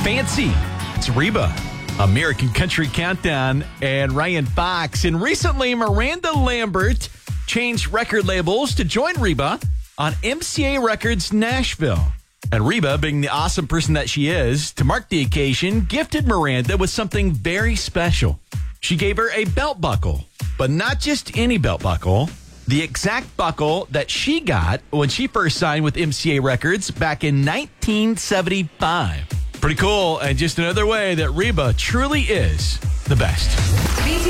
Fancy. It's Reba. American Country Countdown and Ryan Fox. And recently, Miranda Lambert changed record labels to join Reba on MCA Records Nashville. And Reba, being the awesome person that she is, to mark the occasion, gifted Miranda with something very special. She gave her a belt buckle, but not just any belt buckle. The exact buckle that she got when she first signed with MCA Records back in 1975. Pretty cool, and just another way that Reba truly is the best.